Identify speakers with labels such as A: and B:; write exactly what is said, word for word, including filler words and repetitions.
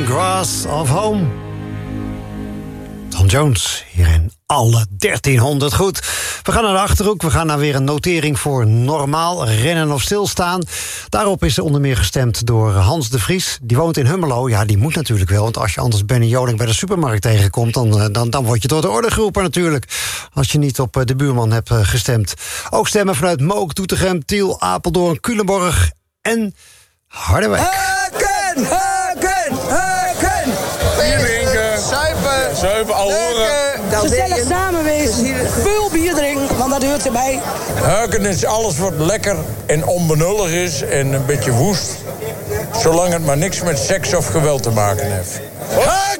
A: Grass of Home. Tom Jones, hier in alle dertienhonderd. Goed, we gaan naar de Achterhoek. We gaan naar weer een notering voor normaal rennen of stilstaan. Daarop is onder meer gestemd door Hans de Vries. Die woont in Hummelo. Ja, die moet natuurlijk wel. Want als je anders Benny Joling bij de supermarkt tegenkomt... dan, dan, dan word je tot de orde geroepen natuurlijk. Als je niet op de buurman hebt gestemd. Ook stemmen vanuit Mook, Doetinchem, Tiel, Apeldoorn, Culemborg en Harderwijk.
B: Haken, haken, haken.
C: Bier drinken.
B: Zuipen.
C: Zuipen, al horen.
D: Gezellig samen wezen. Veel bier drinken, want dat hoort erbij.
C: Huiken is alles wat lekker en onbenullig is en een beetje woest. Zolang het maar niks met seks of geweld te maken heeft. Huiken!